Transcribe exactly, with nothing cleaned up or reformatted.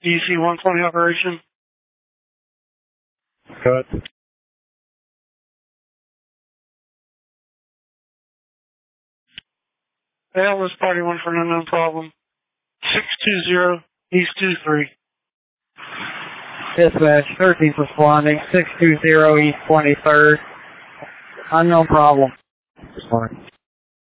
D C one twenty operation. Good. Atlas Party one for an unknown problem. six two zero East two three. Dispatch, thirteenth responding, six two zero East twenty-third. Unknown problem. Responding.